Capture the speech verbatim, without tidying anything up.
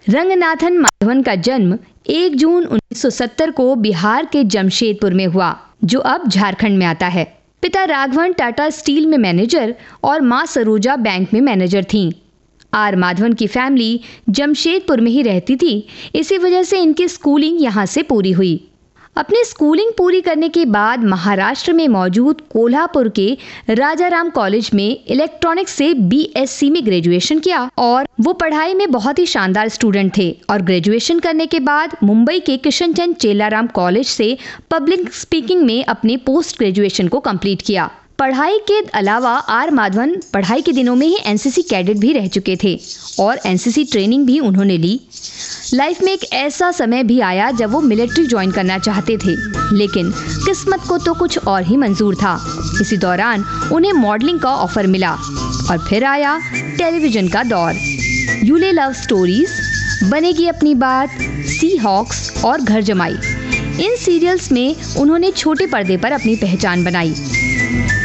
रंगनाथन माधवन का जन्म एक जून उन्नीस सौ सत्तर को बिहार के जमशेदपुर में हुआ, जो अब झारखंड में आता है। पिता राघवन टाटा स्टील में मैनेजर और मां सरोजा बैंक में मैनेजर थीं। आर माधवन की फैमिली जमशेदपुर में ही रहती थी, इसी वजह से इनकी स्कूलिंग यहाँ से पूरी हुई। अपनी स्कूलिंग पूरी करने के बाद महाराष्ट्र में मौजूद कोल्हापुर के राजाराम कॉलेज में इलेक्ट्रॉनिक्स से बी एस सी में ग्रेजुएशन किया और वो पढ़ाई में बहुत ही शानदार स्टूडेंट थे। और ग्रेजुएशन करने के बाद मुंबई के किशनचंद चेलाराम कॉलेज से पब्लिक स्पीकिंग में अपने पोस्ट ग्रेजुएशन को कंप्लीट किया। पढ़ाई के अलावा आर माधवन पढ़ाई के दिनों में ही एन सी सी कैडेट भी रह चुके थे और एन सी सी ट्रेनिंग भी उन्होंने ली। लाइफ में एक ऐसा समय भी आया जब वो मिलिट्री ज्वाइन करना चाहते थे, लेकिन किस्मत को तो कुछ और ही मंजूर था। इसी दौरान उन्हें मॉडलिंग का ऑफर मिला और फिर आया टेलीविजन का दौर। यूले लव स्टोरीज, बनेगी अपनी बात, सी हॉक्स और घर जमाई, इन सीरियल्स में उन्होंने छोटे पर्दे पर अपनी पहचान बनाई।